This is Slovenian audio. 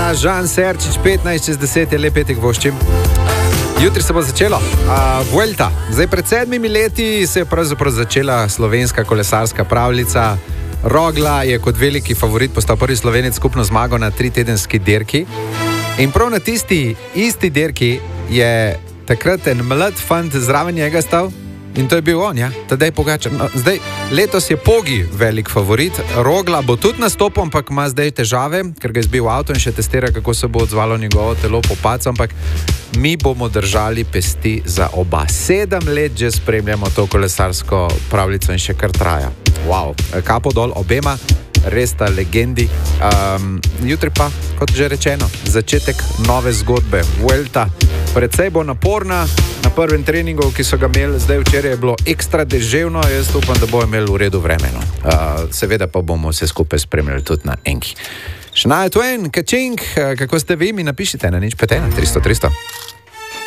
Žan Serčič, 15:10 je lepetek voščim. Jutri se bo začelo Vuelta. Zdaj, pred 7 leti se je pravzaprav začela slovenska kolesarska pravljica. Rogla je kot veliki favorit postal prvi Slovenec skupno zmago na 3-tedenski dirki. In prav na tisti isti dirki je takrat en mlad fant zraven njega stal. In to je bil on, ja, Tadej Pogačar. No, zdaj, letos je Pogi velik favorit, Rogla bo tudi nastopil, ampak ima zdaj težave, ker ga je zbil avto in še testira, kako se bo odzvalo njegovo telo po padcu, ampak mi bomo držali pesti za oba. 7 let že spremljamo to kolesarsko pravljico in še kar traja. Wow, kapo dol obema, res sta legendi. Jutri pa, kot že rečeno, začetek nove zgodbe. Vuelta precej bo naporna. Na prvem treningu, ki so ga imeli zdaj včeraj, je bilo ekstra deževno. Jaz upam, da bo imel v redu vremeno. Seveda pa bomo vse skupaj spremljali tudi na Enki. Shania Twain, Kaching, kako ste vi? Mi napišite na 051 300 300.